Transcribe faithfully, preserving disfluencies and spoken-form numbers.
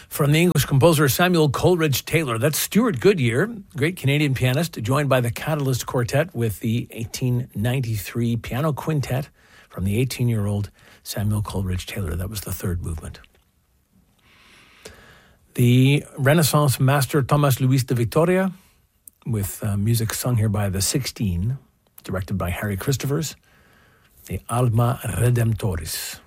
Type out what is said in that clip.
From the English composer Samuel Coleridge Taylor. That's Stuart Goodyear, great Canadian pianist, joined by the Catalyst Quartet with the eighteen ninety-three piano quintet from the eighteen-year-old Samuel Coleridge Taylor. That was the third movement. The Renaissance master Thomas Luis de Victoria, with uh, music sung here by the Sixteen, directed by Harry Christophers, the Alma Redemptoris.